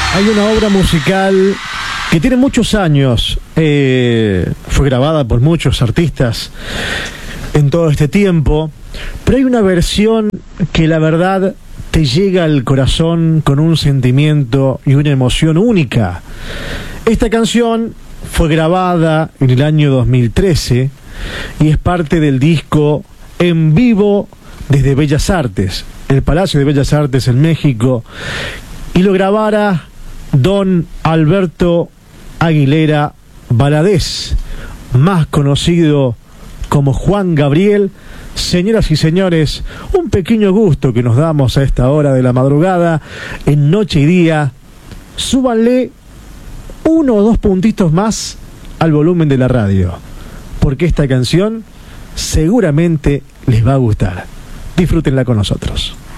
Hay una obra musical que tiene muchos años, fue grabada por muchos artistas en todo este tiempo, pero hay una versión que la verdad te llega al corazón con un sentimiento y una emoción única. Esta canción fue grabada en el año 2013 y es parte del disco En Vivo desde Bellas Artes, el Palacio de Bellas Artes en México, y lo grabara don Alberto Aguilera Valadez, más conocido como Juan Gabriel. Señoras y señores, un pequeño gusto que nos damos a esta hora de la madrugada, en Noche y Día. Súbanle 1 o 2 puntitos más al volumen de la radio, porque esta canción seguramente les va a gustar. Disfrútenla con nosotros.